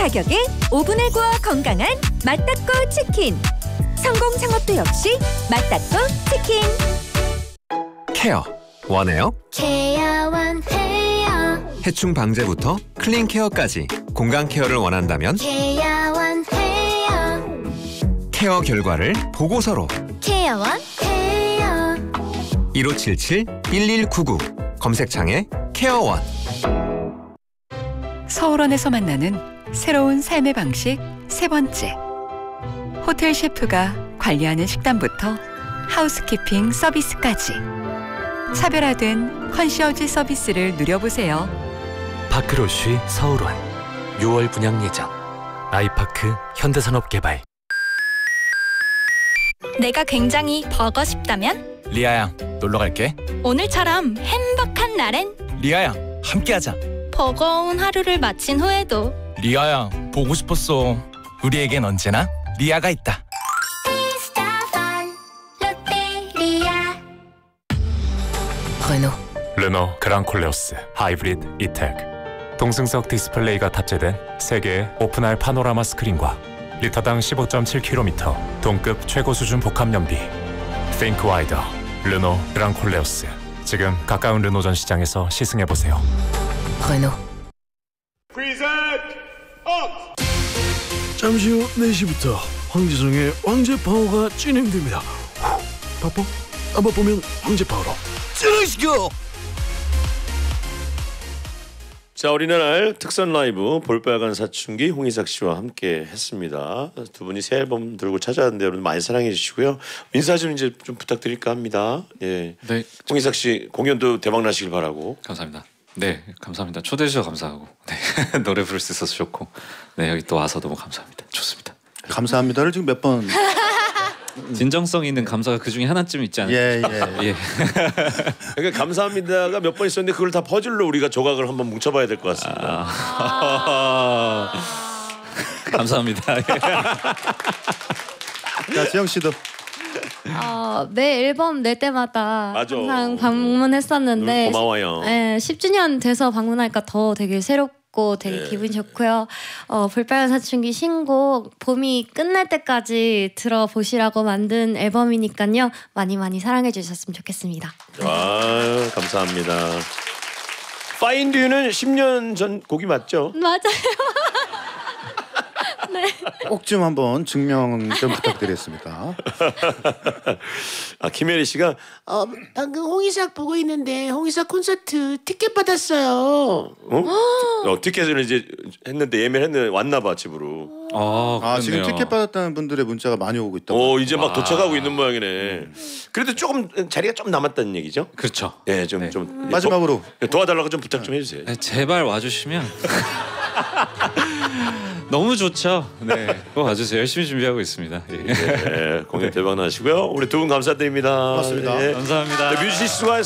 가격에 오븐에 구워 건강한 맛닦고 치킨. 성공 창업도 역시 맛닦고 치킨. 케어 원해요? 케어원 해요. 해충 방제부터 클린 케어까지 공간 케어를 원한다면 케어원 해요. 케어 결과를 보고서로 케어원 해요. 1577-1199 검색창에 케어원. 서울원에서 만나는 새로운 삶의 방식 세 번째. 호텔 셰프가 관리하는 식단부터 하우스키핑 서비스까지 차별화된 컨시어지 서비스를 누려보세요. 파크로쉬 서울원 6월 분양 예정. 아이파크 현대산업개발. 내가 굉장히 버거 싶다면 리아 양 놀러 갈게. 오늘처럼 행복한 날엔 리아 양 함께하자. 버거운 하루를 마친 후에도 리아 양 보고 싶었어. 우리에겐 언제나 리아가 있다. 르노 그랑콜레오스 하이브리드 이텍. 동승석 디스플레이가 탑재된 세계의 오픈할 파노라마 스크린과 리터당 15.7km 동급 최고 수준 복합 연비. Think Wider 르노 그랑콜레오스. 지금 가까운 르노 전 시장에서 시승해보세요. 잠시 후 4시부터 황지성의 황제파워가 진행됩니다. 바빠? 안 바쁘면 황제파워로 찌르시고! 자, 어린이날 특선 라이브 볼빨간 사춘기 홍희삭 씨와 함께 했습니다. 두 분이 새 앨범 들고 찾아왔는데 여러분 많이 사랑해 주시고요. 인사 좀 이제 좀 부탁드릴까 합니다. 예. 네. 홍희삭 씨 공연도 대박 나시길 바라고. 감사합니다. 네, 감사합니다. 초대해 주셔서 감사하고, 네. 노래 부를 수 있어서 좋고, 네, 여기 또 와서 너무 감사합니다. 좋습니다. 감사합니다를 지금 몇 번. 진정성 있는 감사가 그 중에 하나쯤 있지 않을까? 예. 그러니까 감사합니다가 몇 번 있었는데 그걸 다 퍼즐로 우리가 조각을 한번 뭉쳐봐야 될 것 같습니다. 감사합니다. 자, 지영 씨도. 매 앨범 낼 때마다 맞아. 항상 방문했었는데 고마워요. 10주년 돼서 방문하니까 더 되게 새롭고 되게 기분이 좋고요. 볼빨간 사춘기 신곡 봄이 끝날 때까지 들어보시라고 만든 앨범이니까요. 많이 많이 사랑해 주셨으면 좋겠습니다. 아유, 감사합니다. Find You는 10년 전 곡이 맞죠? 맞아요. 네. 꼭 좀 한번 증명 좀 부탁드리겠습니다. 김혜리 씨가 방금 홍희삭 보고 있는데 홍희삭 콘서트 티켓 받았어요. 티켓을 이제 했는데 예매했는데 왔나 봐 집으로. 지금 티켓 받았다는 분들의 문자가 많이 오고 있다고. 이제 막 도착하고 있는 모양이네. 그래도 조금 자리가 좀 남았다는 얘기죠? 그렇죠. 네, 좀 마지막으로 도와달라고 좀 부탁 좀 해주세요. 네, 제발 와주시면 너무 좋죠. 네, 꼭 와주세요. 열심히 준비하고 있습니다. 예. 네, 공연 대박 나시고요. 우리 두 분 감사드립니다. 고맙습니다. 네. 감사합니다. 뮤지션 수고하셨습니다.